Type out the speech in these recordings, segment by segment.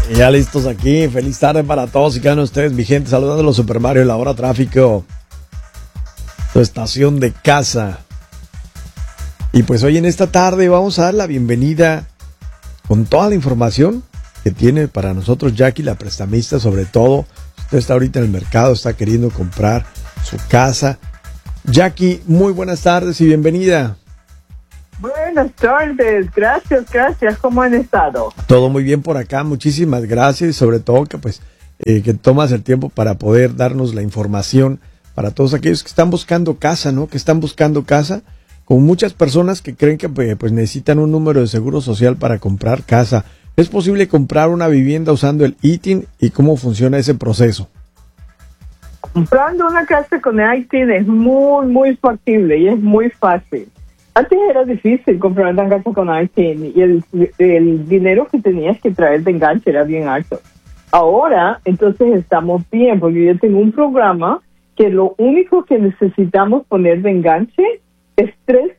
Ya listos aquí, feliz tarde para todos y cada uno de ustedes, mi gente, saludando a los Super Mario, la hora tráfico, tu estación de casa. Y pues hoy en esta tarde vamos a dar la bienvenida con toda la información que tiene para nosotros Jackie, la prestamista, sobre todo. Usted está ahorita en el mercado, está queriendo comprar su casa. Jackie, muy buenas tardes y bienvenida. Buenas tardes, gracias, ¿cómo han estado? Todo muy bien por acá, muchísimas gracias y sobre todo que que tomas el tiempo para poder darnos la información para todos aquellos que están buscando casa, ¿no? Que están buscando casa, con muchas personas que creen que pues necesitan un número de seguro social para comprar casa. ¿Es posible comprar una vivienda usando el ITIN y cómo funciona ese proceso? Comprando una casa con ITIN es muy factible y es muy fácil. Antes era difícil comprar una casa con ITIN y el dinero que tenías que traer de enganche era bien alto. Ahora, entonces estamos bien, porque yo tengo un programa que lo único que necesitamos poner de enganche es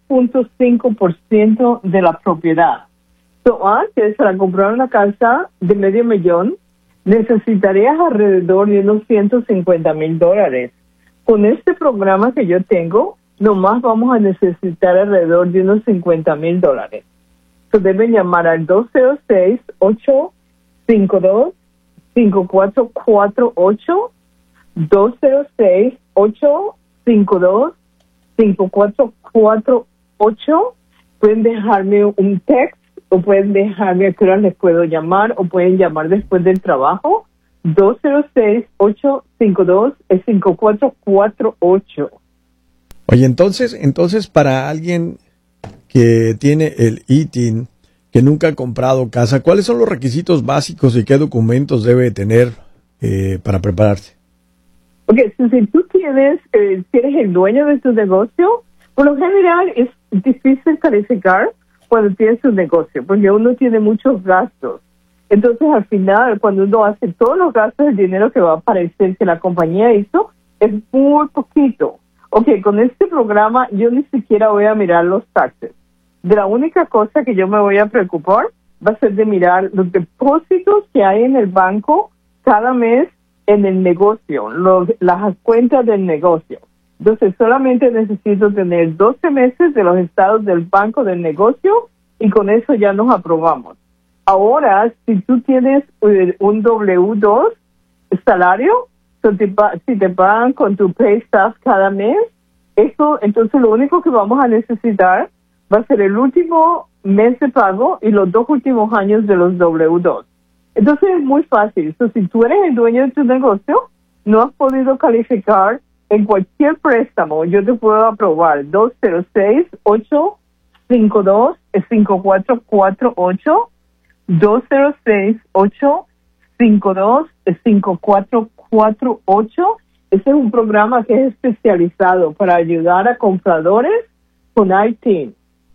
3.5% de la propiedad. Antes, para comprar una casa de $500,000, necesitarías alrededor de unos $150,000. Con este programa que yo tengo, nomás vamos a necesitar alrededor de unos $50,000. Deben llamar al 206-852-5448, 206-852-5448. Pueden dejarme un text o pueden dejarme a qué hora les puedo llamar o pueden llamar después del trabajo. 206-852-5448. Oye, entonces para alguien que tiene el ITIN, que nunca ha comprado casa, ¿cuáles son los requisitos básicos y qué documentos debe tener para prepararse? Okay, si tú eres el dueño de tu negocio, por lo general es difícil calificar cuando tienes un negocio, porque uno tiene muchos gastos. Entonces, al final, cuando uno hace todos los gastos, el dinero que va a aparecer que la compañía hizo es muy poquito. Con este programa yo ni siquiera voy a mirar los taxes. De la única cosa que yo me voy a preocupar va a ser de mirar los depósitos que hay en el banco cada mes en el negocio, las cuentas del negocio. Entonces solamente necesito tener 12 meses de los estados del banco del negocio y con eso ya nos aprobamos. Ahora, si tú tienes un W2 salario, si te pagan con tu pay stub cada mes, entonces lo único que vamos a necesitar va a ser el último mes de pago y los 2 últimos años de los W2. Entonces es muy fácil. Si tú eres el dueño de tu negocio, no has podido calificar en cualquier préstamo, yo te puedo aprobar. 206-852-5448, 206-852-5448. Ese es un programa que es especializado para ayudar a compradores con ITIN.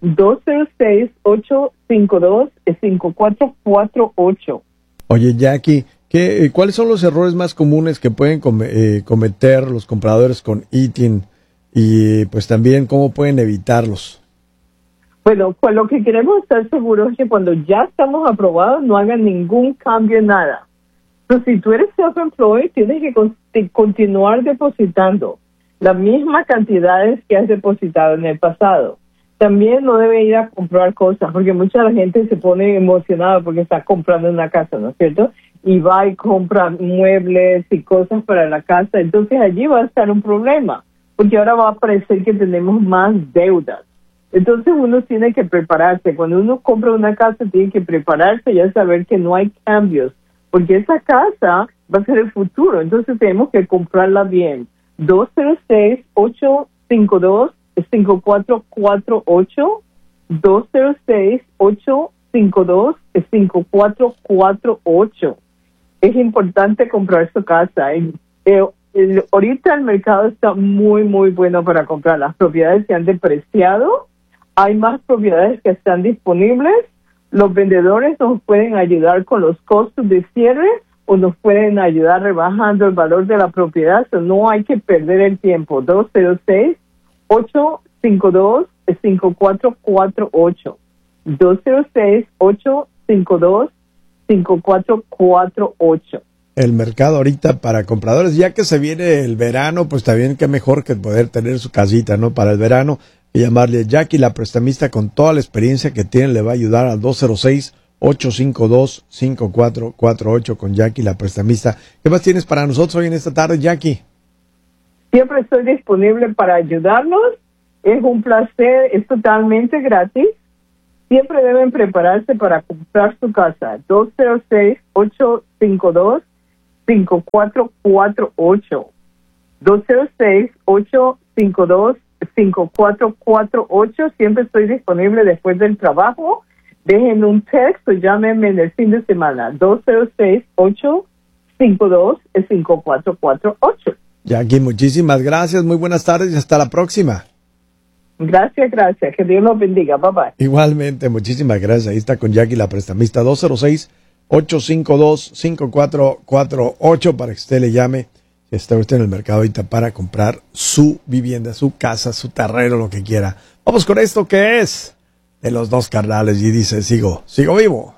206-852-5448. Oye, Jackie, ¿cuáles son los errores más comunes que pueden cometer los compradores con ITIN? Y pues también, ¿cómo pueden evitarlos? Bueno, pues lo que queremos estar seguros es que cuando ya estamos aprobados no hagan ningún cambio en nada. Pero si tú eres self-employed, tienes que continuar depositando las mismas cantidades que has depositado en el pasado. También no debe ir a comprar cosas, porque mucha gente se pone emocionada porque está comprando una casa, ¿no es cierto? Y va y compra muebles y cosas para la casa. Entonces allí va a estar un problema, porque ahora va a parecer que tenemos más deudas. Entonces uno tiene que prepararse. Cuando uno compra una casa, tiene que prepararse y saber que no hay cambios, porque esa casa va a ser el futuro. Entonces tenemos que comprarla bien. 206-852-5448, 206-852-5448. Es importante comprar su casa. Ahorita el mercado está muy bueno para comprar. Las propiedades se han depreciado. Hay más propiedades que están disponibles. Los vendedores nos pueden ayudar con los costos de cierre o nos pueden ayudar rebajando el valor de la propiedad. No hay que perder el tiempo. 206-852-5448. 206-852-5448. 5448. El mercado ahorita para compradores, ya que se viene el verano, pues también qué mejor que poder tener su casita, ¿no? Para el verano, y llamarle a Jackie, la prestamista, con toda la experiencia que tiene, le va a ayudar al 206-852-5448 con Jackie, la prestamista. ¿Qué más tienes para nosotros hoy en esta tarde, Jackie? Siempre estoy disponible para ayudarlos. Es un placer, es totalmente gratis. Siempre deben prepararse para comprar su casa. 206-852-5448. 206-852-5448. Siempre estoy disponible después del trabajo. Déjenme un texto, llámenme en el fin de semana. 206-852-5448. Jackie, muchísimas gracias, muy buenas tardes y hasta la próxima. Gracias. Que Dios los bendiga. Bye bye. Igualmente, muchísimas gracias. Ahí está con Jackie, la prestamista. 206-852-5448 para que usted le llame si está usted en el mercado ahorita para comprar su vivienda, su casa, su terreno, lo que quiera. Vamos con esto que es de los dos carnales y dice, sigo vivo.